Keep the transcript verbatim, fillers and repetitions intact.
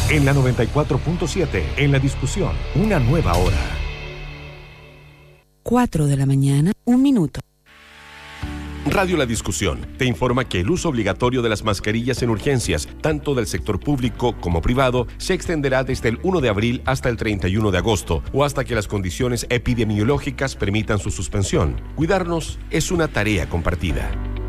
En la noventa y cuatro punto siete, en la discusión, una nueva hora. cuatro de la mañana, un minuto. Radio La Discusión te informa que el uso obligatorio de las mascarillas en urgencias, tanto del sector público como privado, se extenderá desde el primero de abril hasta el treinta y uno de agosto o hasta que las condiciones epidemiológicas permitan su suspensión. Cuidarnos es una tarea compartida.